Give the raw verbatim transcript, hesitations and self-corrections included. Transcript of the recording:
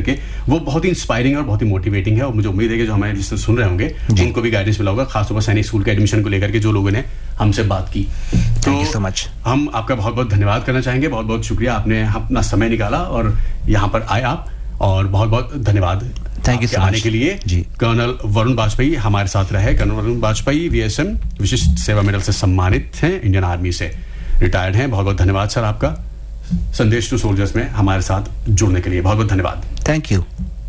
करके, वो बहुत ही इंस्पायरिंग और बहुत ही मोटिवेटिंग है। और मुझे उम्मीद है कि जो हमारे लिसनर सुन रहे होंगे उनको भी गाइडेंस मिला होगा, खासतौर पर सैनिक स्कूल के एडमिशन को लेकर के जो लोगों ने हमसे बात की। Thank you so much. हम आपका बहुत बहुत धन्यवाद करना चाहेंगे, बहुत बहुत शुक्रिया, आपने अपना समय निकाला और यहाँ पर आए आप, और बहुत बहुत धन्यवाद थैंक यू सो मच आने के लिए जी। कर्नल वरुण वाजपेयी हमारे साथ रहे। कर्नल वरुण वाजपेयी वीएसएम विशिष्ट सेवा मेडल से सम्मानित हैं, इंडियन आर्मी से रिटायर्ड हैं। बहुत बहुत धन्यवाद सर आपका संदेश टू सोल्जर्स में हमारे साथ जुड़ने के लिए, बहुत बहुत धन्यवाद। Thank you.